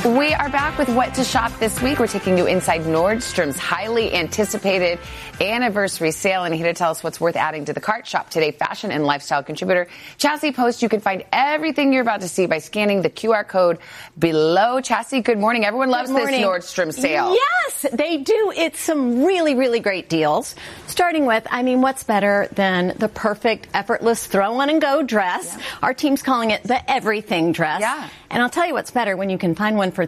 We are back with what to shop this week. We're taking you inside Nordstrom's highly anticipated anniversary sale. And here to tell us what's worth adding to the cart, Shop Today fashion and lifestyle contributor Chassie Post. You can find everything you're about to see by scanning the QR code below. Chassie, good morning. Everyone loves this Nordstrom sale. Yes, they do. It's some really, really great deals. Starting with, what's better than the perfect, effortless throw-on-and-go dress? Yeah. Our team's calling it the everything dress. Yeah. And I'll tell you what's better when you can find one for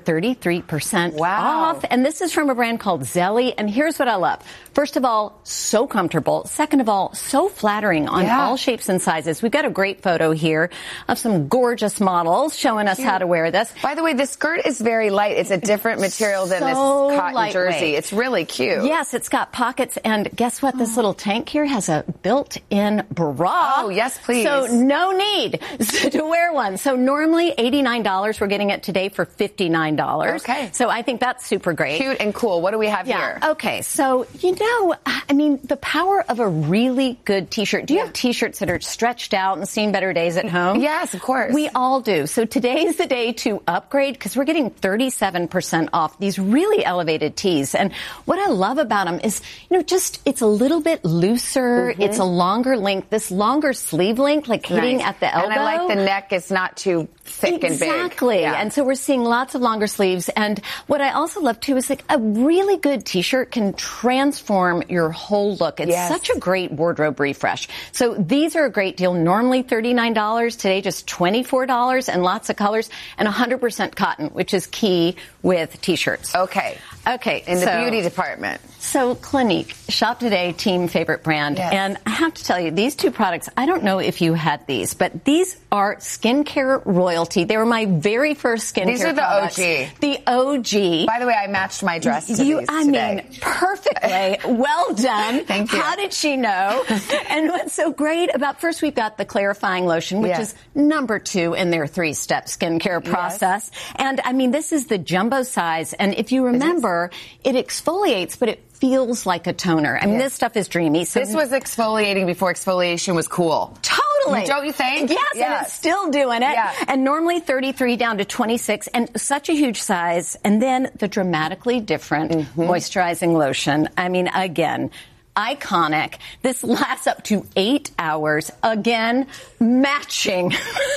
33% off. And this is from a brand called Zelly. And here's what I love. First of all, so comfortable. Second of all, so flattering on all shapes and sizes. We've got a great photo here of some gorgeous models showing us how to wear this. By the way, the skirt is very light. It's a different material than this cotton jersey. It's really cute. Yes, it's got pockets. And guess what? This little tank here has a built-in bra. Oh, yes, please. So no need to wear one. So normally $89. We're getting it today for $59. Okay. So I think that's super great. Cute and cool. What do we have here? Okay. So, the power of a really good T-shirt. Do you have T-shirts that are stretched out and seen better days at home? Yes, of course. We all do. So today's the day to upgrade because we're getting 37% off these really elevated tees. And what I love about them is, it's a little bit looser. Mm-hmm. It's a longer length, this longer sleeve length, like hitting at the elbow. And I like the neck is not too thick and big. Exactly. Yeah. And so we're seeing lots of longer sleeves. And what I also love, too, is like a really good T-shirt can transform your whole look. It's such a great wardrobe refresh. So these are a great deal. Normally $39. Today, just $24 and lots of colors and 100% cotton, which is key with T-shirts. Okay. In the beauty department. So Clinique, Shop Today, team favorite brand. Yes. And I have to tell you, these two products, I don't know if you had these, but these are skincare royalty. They were my very first skincare These are the products. OG. The OG. By the way, I matched my dress to these today. Perfectly. Well done. Thank you. How did she know? And what's so great about, first we've got the clarifying lotion, which is number 2 in their 3-step skincare process. And this is the jumbo size. And if you remember, it exfoliates, but it feels like a toner. This stuff is dreamy. So this was exfoliating before exfoliation was cool. Totally. Don't you think? Yes, and it's still doing it. Yeah. And normally 33 down to 26, and such a huge size. And then the dramatically different moisturizing lotion. Again, iconic. This lasts up to 8 hours. Again, matching.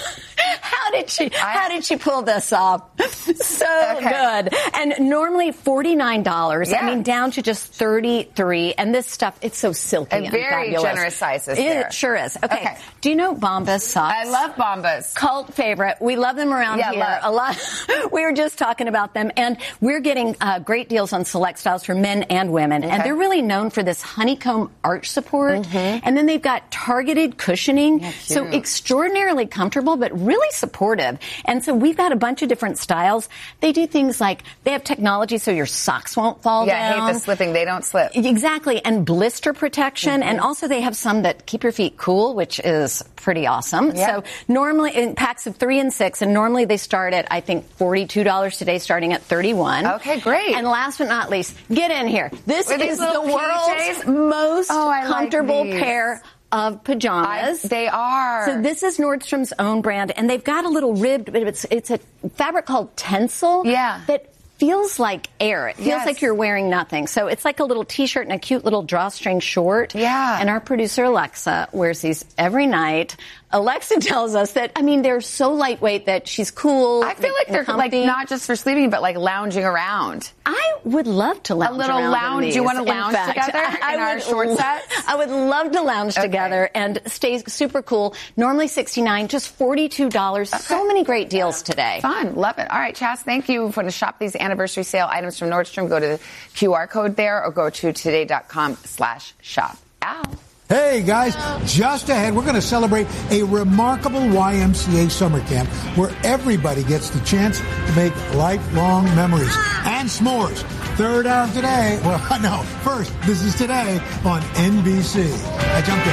How did she pull this off? So good. And normally $49. Yeah. Down to just $33. And this stuff, it's so silky and very fabulous. Generous sizes there. It sure is. Okay. Do you know Bombas socks? I love Bombas. Cult favorite. We love them around here a lot. We were just talking about them. And we're getting great deals on select styles for men and women. And they're really known for this honeycomb arch support. And then they've got targeted cushioning. So extraordinarily comfortable, but really supportive. And so we've got a bunch of different styles. They do things like they have technology so your socks won't fall down. Yeah, I hate the slipping. They don't slip. Exactly. And blister protection. And also they have some that keep your feet cool, which is pretty awesome. Yeah. So normally in packs of 3 and 6, and normally they start at, I think, $42 today, starting at $31. Okay, great. And last but not least, get in here. This is the world's PJs? most comfortable like pair of pajamas. They are. So this is Nordstrom's own brand, and they've got a little ribbed, but it's a fabric called Tencel. Yeah. That feels like air. It feels like you're wearing nothing. So it's like a little T-shirt and a cute little drawstring short. Yeah. And our producer, Alexa, wears these every night. Alexa tells us that, they're so lightweight that she's cool. I feel like they're comfy. like not just for sleeping, but like lounging around. I would love to lounge a little around lounge. in these. Do you want to In lounge fact, together in our short sets? I would love to lounge together and stay super cool. Normally $69, just $42. So many great deals today. Fun. Love it. All right, Chas, thank you for to shop these anniversary sale items from Nordstrom. Go to the QR code there or go to today.com/shop. Ow. Hey, guys, just ahead, we're going to celebrate a remarkable YMCA summer camp where everybody gets the chance to make lifelong memories and s'mores. Third hour today. Well, no, first, this is Today on NBC. I jumped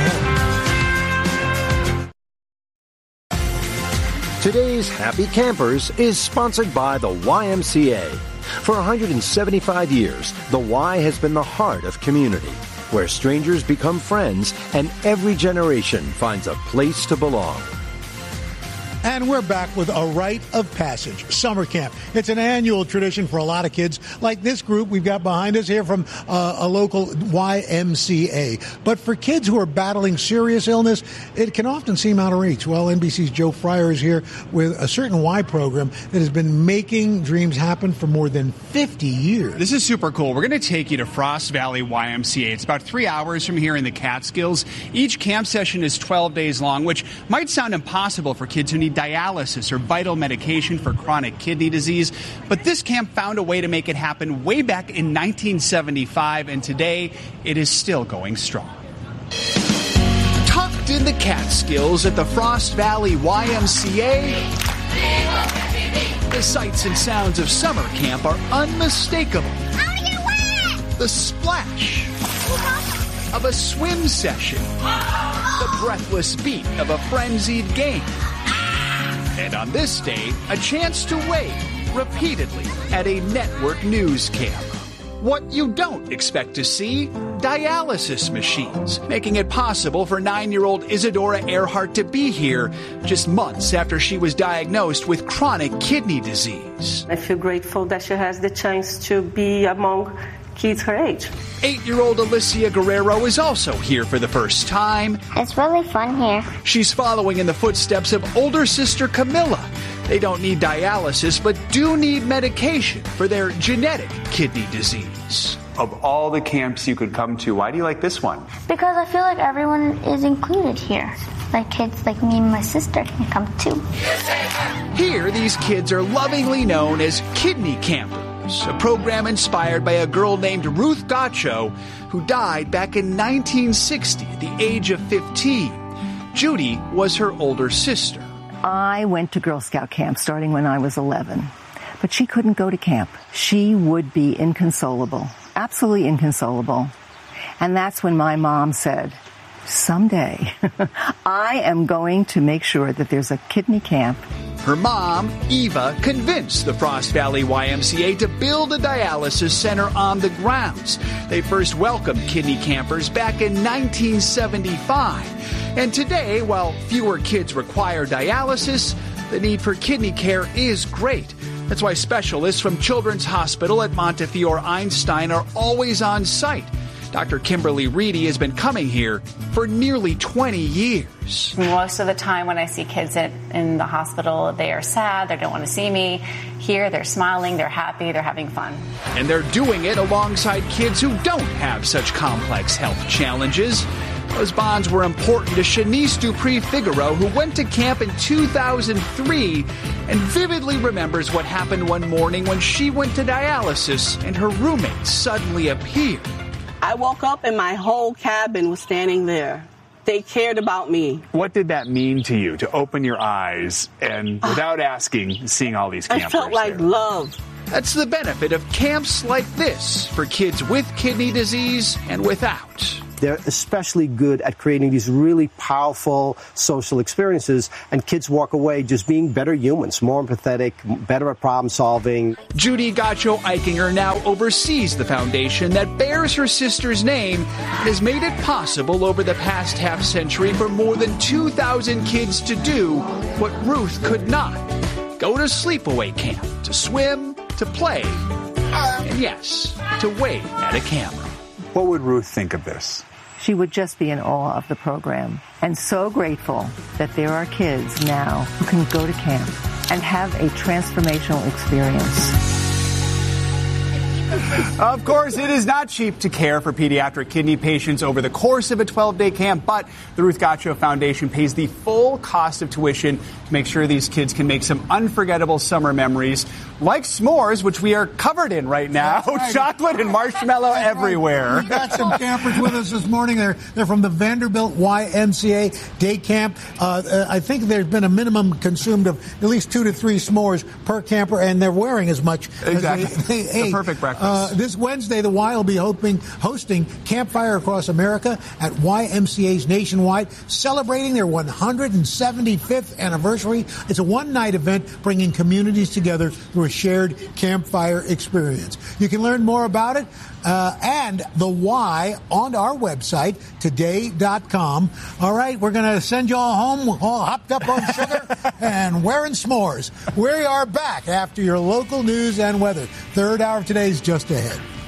ahead. Today's Happy Campers is sponsored by the YMCA. For 175 years, the Y has been the heart of community, where strangers become friends and every generation finds a place to belong. And we're back with a rite of passage, summer camp. It's an annual tradition for a lot of kids, like this group we've got behind us here from a local YMCA. But for kids who are battling serious illness, it can often seem out of reach. Well, NBC's Joe Fryer is here with a certain Y program that has been making dreams happen for more than 50 years. This is super cool. We're going to take you to Frost Valley YMCA. It's about 3 hours from here in the Catskills. Each camp session is 12 days long, which might sound impossible for kids who need dialysis or vital medication for chronic kidney disease. But this camp found a way to make it happen way back in 1975, and today it is still going strong. Tucked in the Catskills at the Frost Valley YMCA, the sights and sounds of summer camp are unmistakable. The splash of a swim session, the breathless beat of a frenzied game. And on this day, a chance to wave repeatedly at a network news camp. What you don't expect to see, dialysis machines, making it possible for 9-year-old Isadora Earhart to be here just months after she was diagnosed with chronic kidney disease. I feel grateful that she has the chance to be among kids her age. 8-year-old Alicia Guerrero is also here for the first time. It's really fun here. She's following in the footsteps of older sister Camilla. They don't need dialysis, but do need medication for their genetic kidney disease. Of all the camps you could come to, why do you like this one? Because I feel like everyone is included here. Like kids like me and my sister can come too. Here, these kids are lovingly known as kidney campers. A program inspired by a girl named Ruth Gaccio, who died back in 1960 at the age of 15. Judy was her older sister. I went to Girl Scout camp starting when I was 11, but she couldn't go to camp. She would be inconsolable, absolutely inconsolable. And that's when my mom said, someday I am going to make sure that there's a kidney camp. Her mom, Eva, convinced the Frost Valley YMCA to build a dialysis center on the grounds. They first welcomed kidney campers back in 1975. And today, while fewer kids require dialysis, the need for kidney care is great. That's why specialists from Children's Hospital at Montefiore Einstein are always on site. Dr. Kimberly Reedy has been coming here for nearly 20 years. Most of the time when I see kids in the hospital, they are sad, they don't want to see me. Here, they're smiling, they're happy, they're having fun. And they're doing it alongside kids who don't have such complex health challenges. Those bonds were important to Shanice Dupree-Figaro, who went to camp in 2003 and vividly remembers what happened one morning when she went to dialysis and her roommate suddenly appeared. I woke up and my whole cabin was standing there. They cared about me. What did that mean to you, to open your eyes and, without asking, seeing all these campers? I felt like there? Love. That's the benefit of camps like this for kids with kidney disease and without. They're especially good at creating these really powerful social experiences, and kids walk away just being better humans, more empathetic, better at problem solving. Judy Gaccio-Eichinger now oversees the foundation that bears her sister's name and has made it possible over the past half century for more than 2,000 kids to do what Ruth could not. Go to sleepaway camp, to swim, to play, and yes, to wave at a camera. What would Ruth think of this? She would just be in awe of the program, and so grateful that there are kids now who can go to camp and have a transformational experience. Of course, it is not cheap to care for pediatric kidney patients over the course of a 12-day camp, but the Ruth Gaccio Foundation pays the full cost of tuition to make sure these kids can make some unforgettable summer memories, like s'mores, which we are covered in right now. Right. Chocolate and marshmallow everywhere. We got some campers with us this morning. They're from the Vanderbilt YMCA day camp. I think there's been a minimum consumed of at least 2 to 3 s'mores per camper, and they're wearing as much. Exactly. As they ate. The perfect breakfast. This Wednesday, the Y will be hosting Campfire Across America at YMCA's nationwide, celebrating their 175th anniversary. It's a one-night event bringing communities together through a shared campfire experience. You can learn more about it and the Y on our website, today.com. All right, we're going to send you all home all hopped up on sugar and wearing s'mores. We are back after your local news and weather. Third hour of today is just ahead.